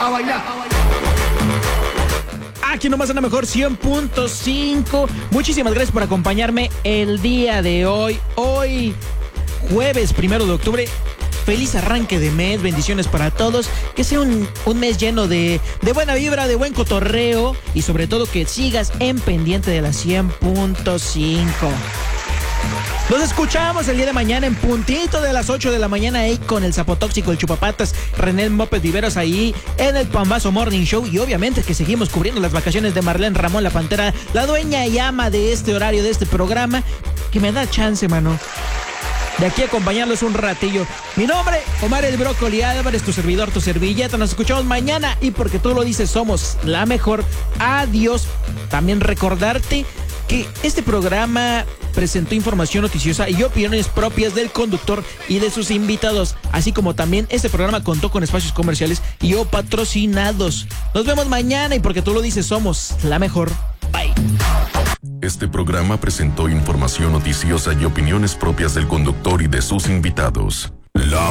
pa' bailar. Aquí nomás en la mejor 100.5. Muchísimas gracias por acompañarme el día de hoy. Hoy, jueves 1 de octubre. Feliz arranque de mes, bendiciones para todos. Que sea un mes lleno de buena vibra, de buen cotorreo. Y sobre todo que sigas en pendiente de la 100.5. Nos escuchamos el día de mañana en puntito de las 8 de la mañana ahí con el Zapotóxico, el Chupapatas, René Moped Viveros ahí en el Pambazo Morning Show. Y obviamente que seguimos cubriendo las vacaciones de Marlene Ramón, la Pantera, la dueña y ama de este horario, de este programa, que me da chance, mano, de aquí acompañarlos un ratillo. Mi nombre, Omar el Brócoli Álvarez, tu servidor, tu servilleta. Nos escuchamos mañana y porque tú lo dices, somos la mejor. Adiós. También recordarte que este programa presentó información noticiosa y opiniones propias del conductor y de sus invitados, así como también este programa contó con espacios comerciales y o patrocinados. Nos vemos mañana y porque tú lo dices, somos la mejor. Bye. Este programa presentó información noticiosa y opiniones propias del conductor y de sus invitados. La